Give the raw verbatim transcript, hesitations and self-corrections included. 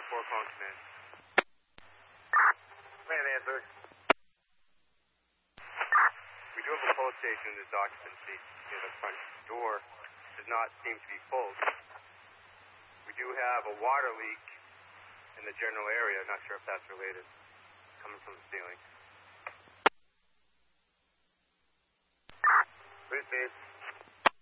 four calling command. Command answer. We do have a pull station in this occupancy. You know, the front door does not seem to be full. We do have a water leak in the general area. Not sure if that's related. Coming from the ceiling. Please, please.